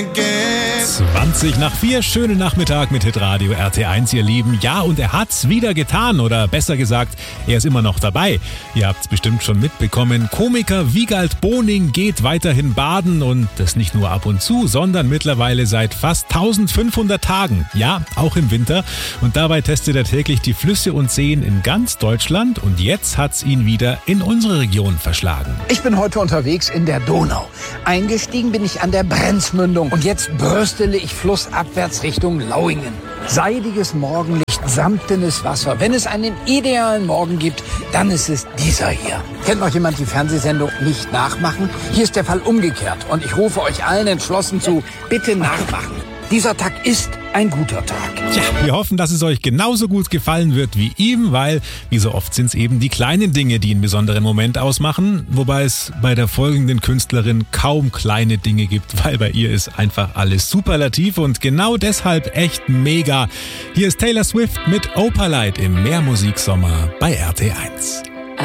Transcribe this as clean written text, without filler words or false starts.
again. 20 nach 4, schönen Nachmittag mit Hitradio RT1, ihr Lieben. Ja, und er hat's wieder getan, oder besser gesagt, er ist immer noch dabei. Ihr habt's bestimmt schon mitbekommen. Komiker Wiegald Boning geht weiterhin baden und das nicht nur ab und zu, sondern mittlerweile seit fast 1500 Tagen. Ja, auch im Winter. Und dabei testet er täglich die Flüsse und Seen in ganz Deutschland und jetzt hat's ihn wieder in unsere Region verschlagen. Ich bin heute unterwegs in der Donau. Eingestiegen bin ich an der Brenzmündung und jetzt bröstele ich flussabwärts Richtung Lauingen. Seidiges Morgenlicht, samtenes Wasser. Wenn es einen idealen Morgen gibt, dann ist es dieser hier. Kennt noch jemand die Fernsehsendung Nicht nachmachen? Hier ist der Fall umgekehrt und ich rufe euch allen entschlossen zu, bitte nachmachen. Dieser Tag ist ein guter Tag. Ja, wir hoffen, dass es euch genauso gut gefallen wird wie ihm, weil, wie so oft, sind es eben die kleinen Dinge, die einen besonderen Moment ausmachen, wobei es bei der folgenden Künstlerin kaum kleine Dinge gibt, weil bei ihr ist einfach alles superlativ und genau deshalb echt mega. Hier ist Taylor Swift mit Opalite im Mehrmusiksommer bei RT1.